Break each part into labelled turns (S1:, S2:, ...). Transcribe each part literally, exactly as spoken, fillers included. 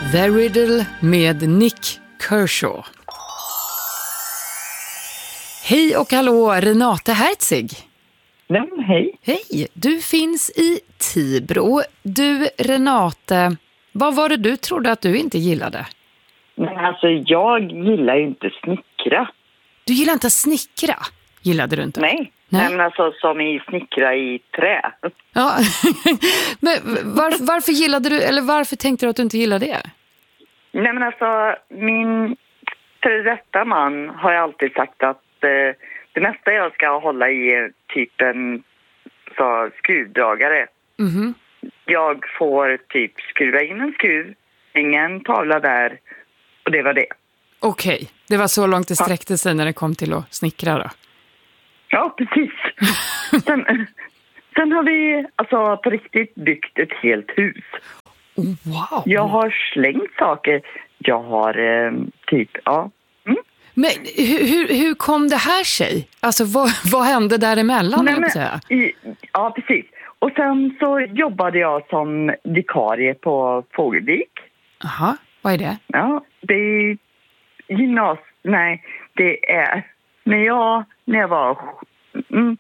S1: The Riddle med Nick Kershaw. Hej och hallå, Renate Herzig.
S2: Nej, hej.
S1: Hej, du finns i Tibro. Du, Renate, vad var det du trodde att du inte gillade?
S2: Men alltså, jag gillar ju inte snickra.
S1: Du gillar inte att snickra? Gillade du inte?
S2: Nej, Nej. men alltså som i snickra i trä.
S1: Ja, men varför, varför gillade du, eller varför tänkte du att du inte gillade det?
S2: Nej, men alltså, min före detta man har ju alltid sagt att eh, det mesta jag ska hålla i är typ en så, skruvdragare.
S1: Mm-hmm.
S2: Jag får typ skruva in en skruv, ingen tavla där, och det var det.
S1: Okej, okay. Det var så långt det sträckte sig när det kom till att snickra då?
S2: Ja, precis. sen, sen har vi alltså på riktigt byggt ett helt hus.
S1: Oh, wow.
S2: Jag har slängt saker. Jag har eh, typ, ja. Mm.
S1: Men hur, hur, hur kom det här sig? Alltså vad, vad hände däremellan?
S2: Nej, men, i, ja, precis. Och sen så jobbade jag som vikarie på Fågelvik.
S1: Aha, vad är det?
S2: Ja, det är gymnas... Nej, det är... När jag, när jag var mm,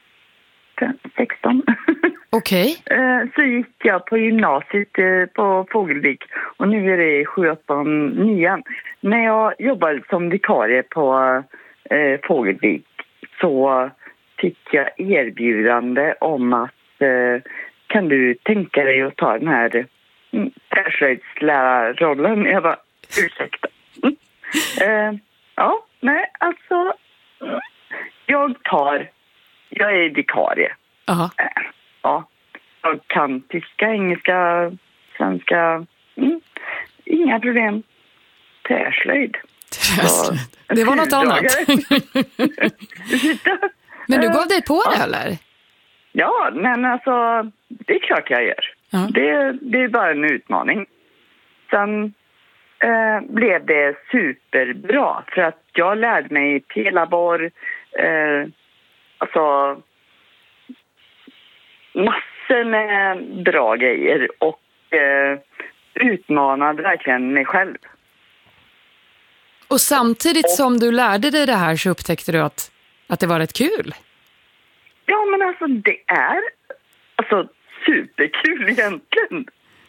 S2: sexton
S1: Okej.
S2: Okay. så gick jag på gymnasiet på Fågelvik. Och nu är det sju, åtta, nio. När jag jobbade som vikarie på eh, Fågelvik så fick jag erbjudande om att eh, kan du tänka dig att ta den här mm, träslöjdslärarrollen? Jag bara, ursäkta. Mm. Eh, ja, nej, alltså mm, jag tar, jag är vikarie.
S1: Aha.
S2: Eh, ja, jag kan tyska, engelska, svenska, mm, inga problem. Träslöjd.
S1: Träslöjd. Det var något annat. Men du gav dig på det, eller?
S2: Ja, men alltså, det är klart jag gör. Ja. Det, det är bara en utmaning. Sen eh, blev det superbra för att jag lärde mig pelabor, eh, alltså massor med bra grejer och eh, utmanade verkligen mig själv.
S1: Och samtidigt
S2: och,
S1: som du lärde dig det här så upptäckte du att, att det var rätt kul.
S2: Ja, men alltså det är alltså superkul egentligen.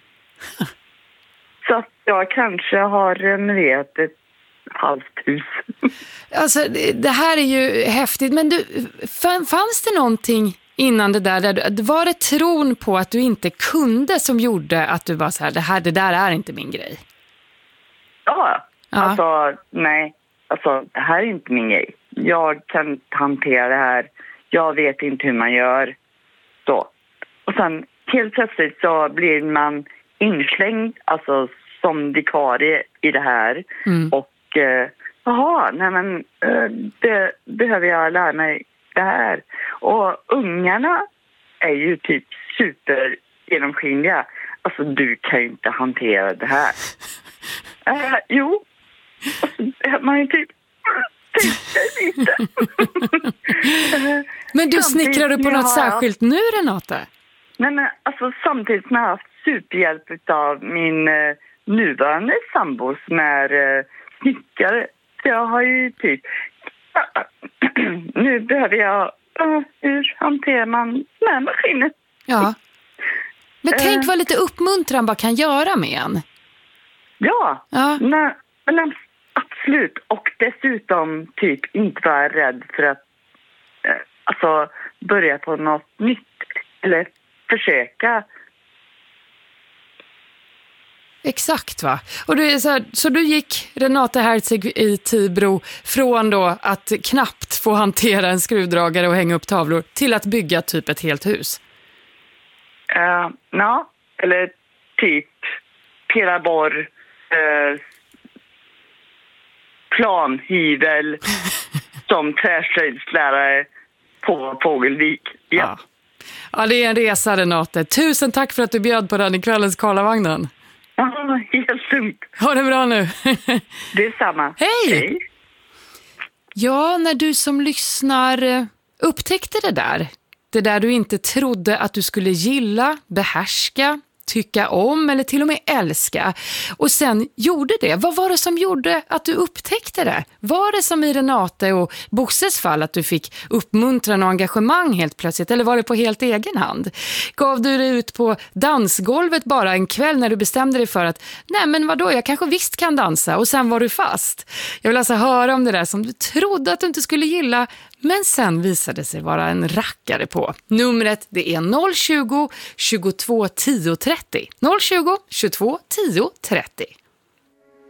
S2: Så att jag kanske har renoverat ett halvt hus.
S1: Alltså det här är ju häftigt. Men du, fanns det någonting innan det där? där du, var det tron på att du inte kunde som gjorde att du var så här, det här, det där är inte min grej?
S2: Ja,
S1: ja.
S2: alltså nej. Alltså det här är inte min grej. Jag kan hantera det här. Jag vet inte hur man gör. Så. Och sen helt plötsligt så blir man inslängd alltså som vikarie i det här. Mm. Och eh, jaha, nej men eh, det behöver jag lära mig det här. Och ungarna är ju typ super genomskinliga. Alltså du kan ju inte hantera det här. eh, jo, alltså, man är typ lite.
S1: Men du snickrar du på något har... särskilt nu, Renate?
S2: Nej, men alltså samtidigt som jag har haft superhjälp av min eh, nuvarande sambo som är eh, snickare. Så jag har ju typ nu behöver jag uh, hur hanterar man med maskinen?
S1: Ja. Men tänk vad lite uppmuntran bara kan göra med en.
S2: Ja,
S1: ja.
S2: Nej, men absolut. Och dessutom typ inte vara rädd för att eh, alltså börja på något nytt eller försöka.
S1: Exakt, va? Och du är så, här, så du gick, Renate Herzig i Tibro, från då att knappt få hantera en skruvdragare och hänga upp tavlor till att bygga typ ett helt hus?
S2: Uh, ja, eller typ pelabor, uh, planhyvel som träslöjdslärare på Fågelvik. Ja.
S1: Ja. Ja, det är en resa, Renate. Tusen tack för att du bjöd på den i kvällens Karlavagnen.
S2: Ja, helt lugnt.
S1: Ha det bra nu.
S2: Det är samma.
S1: Hej!
S2: Hej!
S1: Ja, när du som lyssnar upptäckte det där, det där du inte trodde att du skulle gilla, behärska, tycka om eller till och med älska. Och sen gjorde det. Vad var det som gjorde att du upptäckte det? Var det som i Renate och Bosses fall att du fick uppmuntran och engagemang helt plötsligt? Eller var det på helt egen hand? Gav du dig ut på dansgolvet bara en kväll när du bestämde dig för att nej men vadå, jag kanske visst kan dansa, och sen var du fast? Jag vill alltså höra om det där som du trodde att du inte skulle gilla, men sen visade sig vara en rackare på. Numret det är noll tjugo, tjugotvå, tio, trettio. noll tjugo, tjugotvå, tio, trettio.